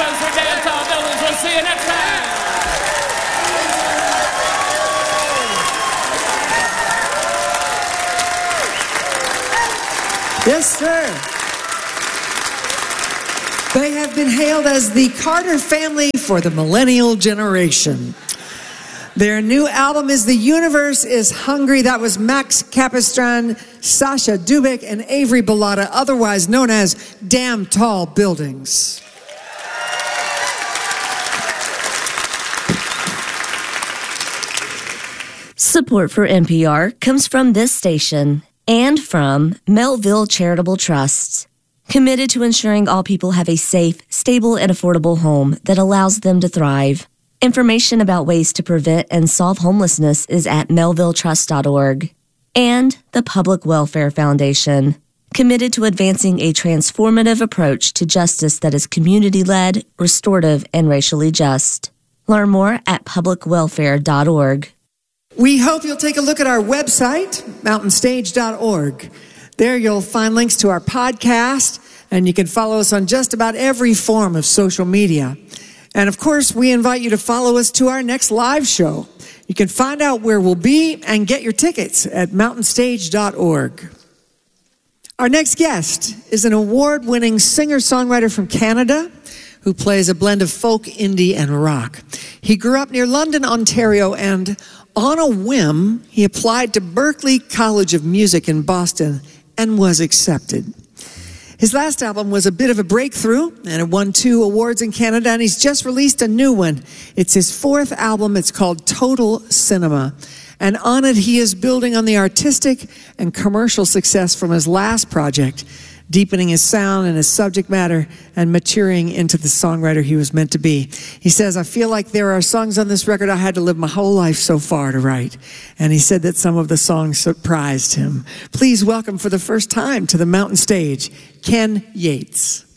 folks for Dance Hall Buildings. We'll see you next time. Yes, sir. They have been hailed as the Carter family for the millennial generation. Their new album is The Universe is Hungry. That was Max Capistran, Sasha Dubik, and Avery Bellata, otherwise known as Damn Tall Buildings. Support for NPR comes from this station and from Melville Charitable Trusts, committed to ensuring all people have a safe, stable, and affordable home that allows them to thrive. Information about ways to prevent and solve homelessness is at melvilletrust.org. And the Public Welfare Foundation, committed to advancing a transformative approach to justice that is community-led, restorative, and racially just. Learn more at publicwelfare.org. We hope you'll take a look at our website, mountainstage.org. There you'll find links to our podcast, and you can follow us on just about every form of social media. And of course, we invite you to follow us to our next live show. You can find out where we'll be and get your tickets at mountainstage.org. Our next guest is an award-winning singer-songwriter from Canada who plays a blend of folk, indie, and rock. He grew up near London, Ontario, and on a whim, he applied to Berklee College of Music in Boston and was accepted. His last album was a bit of a breakthrough, and it won 2 awards in Canada, and he's just released a new one. It's his 4th album. It's called Total Cinema. And on it, he is building on the artistic and commercial success from his last project, deepening his sound and his subject matter and maturing into the songwriter he was meant to be. He says, I feel like there are songs on this record I had to live my whole life so far to write. And he said that some of the songs surprised him. Please welcome for the first time to the Mountain Stage, Ken Yates.